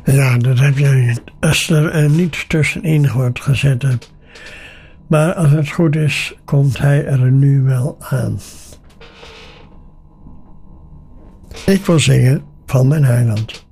Ja, dat heb jij als er niets tussenin wordt gezet. Maar als het goed is, komt hij er nu wel aan. Ik wil zingen van mijn heiland.